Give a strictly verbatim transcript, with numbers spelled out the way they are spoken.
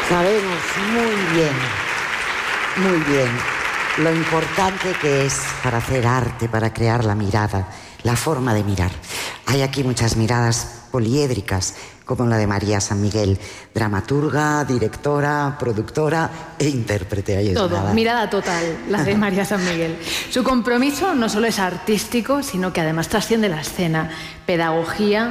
Sabemos muy bien, muy bien, lo importante que es para hacer arte, para crear la mirada, la forma de mirar. Hay aquí muchas miradas poliédricas, como la de María San Miguel, dramaturga, directora, productora e intérprete. Ahí es Todo, nada. mirada total, la de María San Miguel. Su compromiso no solo es artístico, sino que además trasciende la escena, pedagogía,